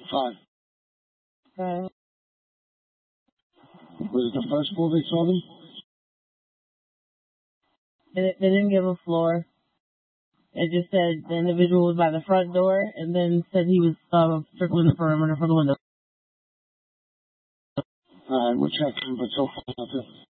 5. Okay. Was it the first floor they saw them? They didn't give a floor. It just said the individual was by the front door, and then said he was circling the perimeter for the window. We'll check him, but so far nothing.